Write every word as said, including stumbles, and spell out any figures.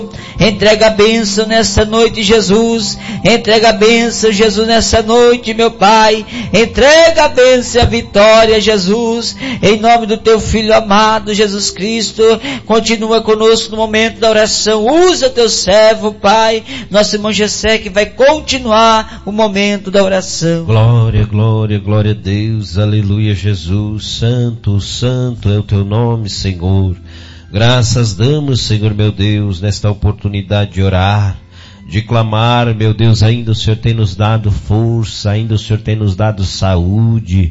Entrega a bênção nessa noite, Jesus. Entrega a bênção, Jesus, nessa noite, meu Pai. Entrega a bênção e a vitória, Jesus. Em nome do teu Filho amado, Jesus Cristo. Continua conosco no momento da oração. Usa teu servo, Pai. Nosso irmão Gessé, que vai continuar o momento da oração. Glória, glória, glória a Deus. Aleluia, Jesus. Santo, santo é o teu nome, Senhor. Graças damos, Senhor meu Deus, nesta oportunidade de orar, de clamar, meu Deus, ainda o Senhor tem nos dado força, ainda o Senhor tem nos dado saúde,